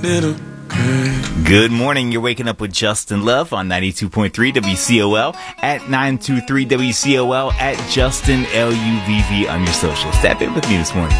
little girl. Good morning. You're waking up with Justin Love on 92.3 WCOL, at 923 WCOL, at Justin LUVV on your socials. Tap in with me this morning.